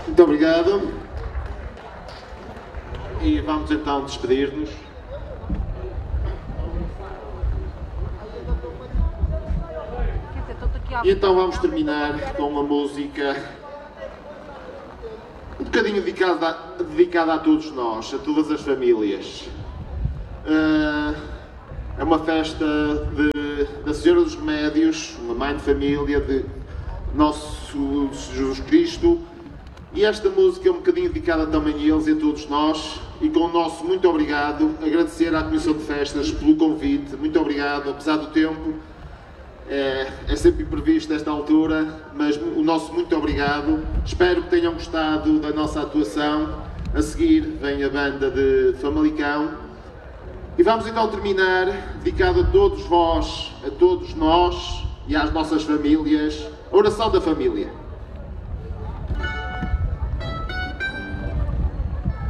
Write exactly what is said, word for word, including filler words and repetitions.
Muito obrigado. E vamos então despedir-nos. E então vamos terminar com uma música um bocadinho dedicada, dedicada a todos nós, a todas as famílias. Uh, é uma festa de, da Senhora dos Remédios, uma mãe de família de nosso Jesus Cristo. E esta música é um bocadinho dedicada também a eles e a todos nós. E com o nosso muito obrigado, agradecer à Comissão de Festas pelo convite. Muito obrigado, apesar do tempo. É, é sempre imprevisto esta altura, mas o nosso muito obrigado. Espero que tenham gostado da nossa atuação. A seguir vem a banda de Famalicão. E vamos então terminar, dedicado a todos vós, a todos nós e às nossas famílias, a oração da família.